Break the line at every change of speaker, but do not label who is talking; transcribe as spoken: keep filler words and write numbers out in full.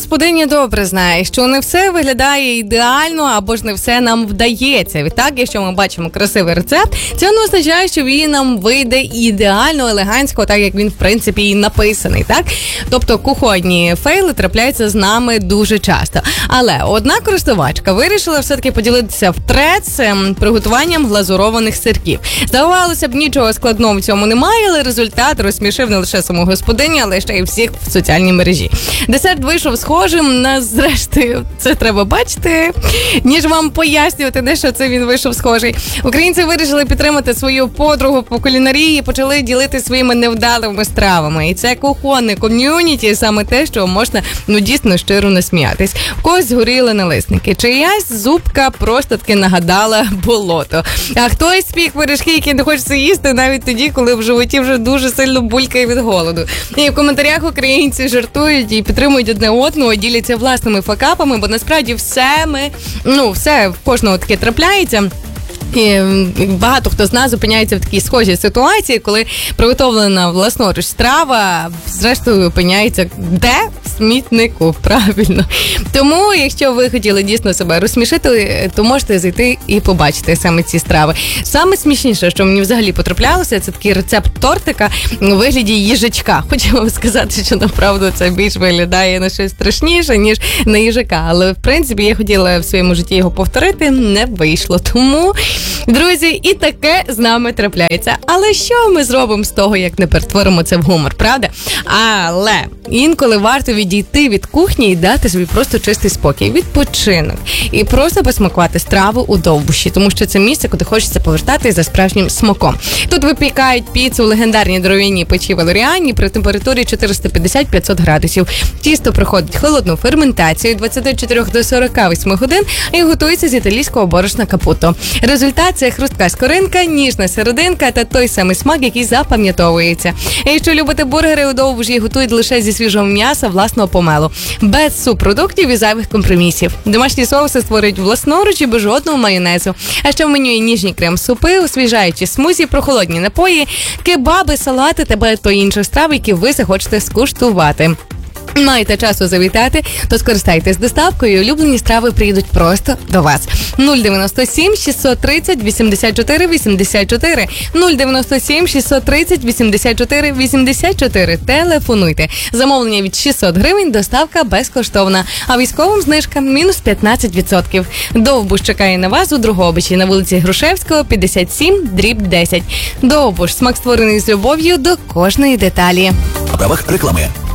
господиня добре знає, що не все виглядає ідеально, або ж не все нам вдається. Відтак, якщо ми бачимо красивий рецепт, це не означає, що він нам вийде ідеально, елегантсько, так як він, в принципі, і написаний, так? Тобто кухонні фейли трапляються з нами дуже часто. Але одна користувачка вирішила все-таки поділитися в трец приготуванням глазурованих сирків. Здавалося б, нічого складного в цьому немає, але результат розсмішив не лише саму господиню, але ще й всіх в соціальній мережі. Десерт вийшов схожим на, зрештою, це треба бачити, ніж вам пояснювати, де що це він вийшов схожий. Українці вирішили підтримати свою подругу по кулінарії і почали ділити своїми невдалими стравами. І це кухонне ком'юніті, саме те, що можна, ну, дійсно щиро насміятись. В когось згоріли налисники, чиясь зубка просто таки нагадала болото. А хтось спік пиріжки, які не хочеться їсти навіть тоді, коли в животі вже дуже сильно булькає від голоду. І в коментарях українці жартують і підтримують одне одного, діляться власними факапами, бо насправді все ми, ну, все в кожного таке трапляється. І багато хто з нас опиняється в такій схожій ситуації, коли приготовлена власноруч страва, зрештою, опиняється де? В смітнику, правильно. Тому, якщо ви хотіли дійсно себе розсмішити, то можете зайти і побачити саме ці страви. Саме смішніше, що мені взагалі потраплялося, це такий рецепт тортика у вигляді їжачка. Хочу вам сказати, що направду це більш виглядає на щось страшніше, ніж на їжака. Але, в принципі, я хотіла в своєму житті його повторити, не вийшло. Тому... Друзі, і таке з нами трапляється. Але що ми зробимо з того, як не перетворимо це в гумор, правда? Але інколи варто відійти від кухні і дати собі просто чистий спокій, відпочинок. І просто посмакувати страву у Довбуші, тому що це місце, куди хочеться повертати за справжнім смаком. Тут випікають піцу в легендарній дров'яній печі Валеріані при температурі чотириста п'ятдесят - п'ятсот градусів. Тісто проходить холодну ферментацію двадцять чотири до сорока восьми годин і готується з італійського борошна капуто. Результат – це хрустка скоринка, ніжна серединка та той самий смак, який запам'ятовується. І якщо любите бургери, у Довбуші готують лише зі свіжого м'яса власного помелу, без субпродуктів і зайвих компромісів. Домашні соуси створюють власноруч і без жодного майонезу. А ще в меню є ніжні крем-супи, освіжаючі смузі, прохолодні напої, кебаби, салати та багато інших страв, які ви захочете скуштувати. Маєте часу завітати, то скористайтесь доставкою, і улюблені страви приїдуть просто до вас. нуль дев'яносто сім шістсот тридцять вісімдесят чотири вісімдесят чотири, нуль дев'яносто сім шістсот тридцять вісімдесят чотири вісімдесят чотири. Телефонуйте. Замовлення від шістсот гривень, доставка безкоштовна. А військовим знижка мінус п'ятнадцять відсотків. Довбуш чекає на вас у Дрогобичі на вулиці Грушевського, п'ятдесят сім, дріб десять. Довбуш. Смак створений з любов'ю до кожної деталі.
На правах реклами.